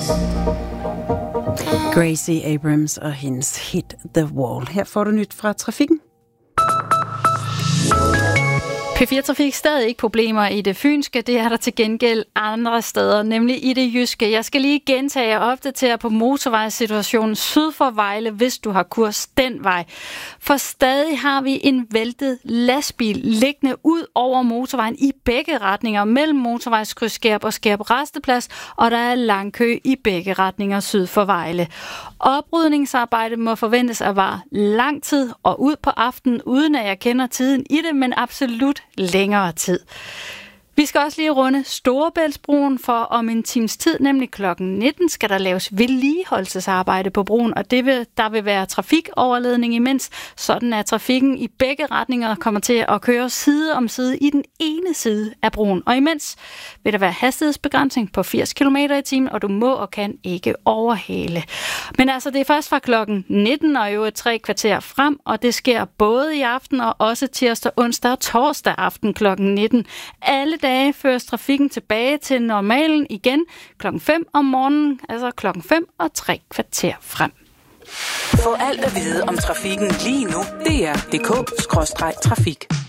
Gracie Abrams og hendes hit The Wall. Her får du nyt fra trafikken. P4-trafik stadig ikke problemer i det fynske, det er der til gengæld andre steder, nemlig i det jyske. Jeg skal lige gentage og opdatere på motorvejssituationen syd for Vejle, hvis du har kurs den vej. For stadig har vi en væltet lastbil liggende ud over motorvejen i begge retninger, mellem motorvejskryds Skærp og Skærp Rasteplads, og der er lang kø i begge retninger syd for Vejle. Oprydningsarbejde må forventes at vare lang tid og ud på aftenen, uden at jeg kender tiden i det, men absolut længere tid. Vi skal også lige runde Storebæltsbroen, for om en times tid, nemlig klokken 19, skal der laves vedligeholdelsesarbejde på broen, og der vil være trafikoverledning imens, sådan at trafikken i begge retninger kommer til at køre side om side i den ene side af broen. Og imens vil der være hastighedsbegrænsning på 80 km i timen, og du må og kan ikke overhale. Men altså, det er først fra klokken 19 og jo 3 kvarter frem, og det sker både i aften og også tirsdag, onsdag og torsdag aften klokken 19. Alle dage føres trafikken tilbage til normalen igen klokken 5 om morgenen, altså klokken 5 og 3 kvarter frem. Få alt at vide om trafikken lige nu. DR.dk/trafik.